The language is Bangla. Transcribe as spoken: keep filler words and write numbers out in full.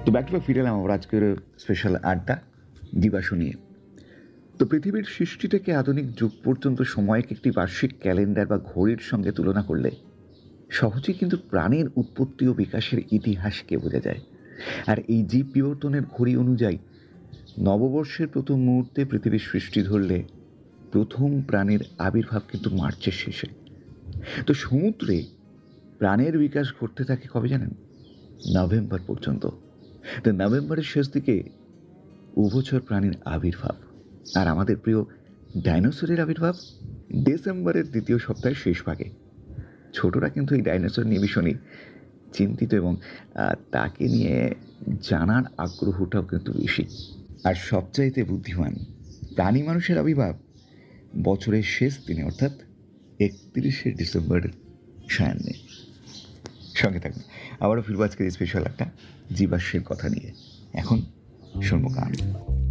তো ব্যাক টু ব্যাক ফিরে এলাম আমার আজকের স্পেশাল আড্ডা জীবাশ্ম নিয়ে। তো পৃথিবীর সৃষ্টি থেকে আধুনিক যুগ পর্যন্ত সময়কে একটি বার্ষিক ক্যালেন্ডার বা ঘড়ির সঙ্গে তুলনা করলে সহজেই কিন্তু প্রাণের উৎপত্তি ও বিকাশের ইতিহাসকে বোঝা যায়। আর এই জীব বিবর্তনের ঘড়ি অনুযায়ী নববর্ষের প্রথম মুহূর্তে পৃথিবীর সৃষ্টি ধরলে প্রথম প্রাণের আবির্ভাব কিন্তু মার্চের শেষে। তো সমুদ্রে প্রাণের বিকাশ ঘটতে থাকে কবে জানেন? নভেম্বর পর্যন্ত। তো নভেম্বরের শেষ দিকে উভচর প্রাণীর আবির্ভাব, আর আমাদের প্রিয় ডাইনোসরের আবির্ভাব ডিসেম্বরের দ্বিতীয় সপ্তাহের শেষ ভাগে। ছোটরা কিন্তু এই ডাইনোসর নিয়ে ভীষণই চিন্তিত এবং তাকে নিয়ে জানার আগ্রহটাও কিন্তু বেশি। আর সবচাইতে বুদ্ধিমান প্রাণী মানুষের আবির্ভাব বছরের শেষ দিনে, অর্থাৎ একত্রিশে ডিসেম্বরের সায়ান্নে। সঙ্গে থাকুন, আবারও ফিরবো আজকের স্পেশাল একটা জীবাশ্মের কথা নিয়ে। এখন শুনবো গান।